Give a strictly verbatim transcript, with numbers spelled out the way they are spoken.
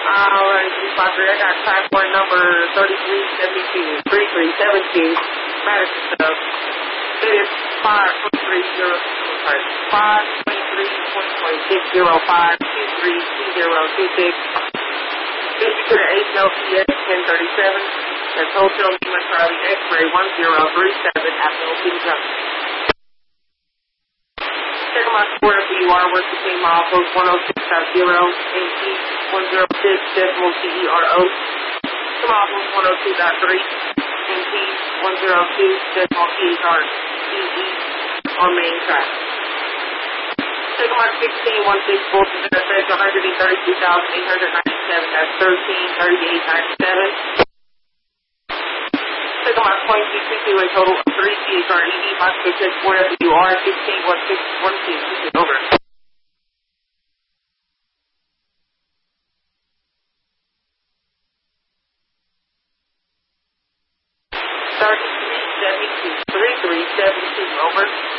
Alright, two five three, I got transport number thirty-three seventy-two, thirty-three seventy-two, Madison Sub. It is five twenty-three zero, sorry, five twenty-three twenty twenty-six zero five two three two zero two six. This is to the H L C S ten thirty-seven. That's Hotel Lima Charlie X-ray one zero three seven at Milton Junction. Check my square if you are working between milepost one oh six point zero and T one oh six decimal C E R O. To milepost one oh two point three and T one oh two decimal C E R E E on main track. Check my sixteen one six four to the effect one hundred thirty-two thousand eight hundred ninety-seven. That's thirteen thirty-eight ninety-seven. Check my point two two two a total of three C H R E E. My switch square if you are sixteen one six one two. Over. thirty-three seventy-two, thirty-three seventy-two, over.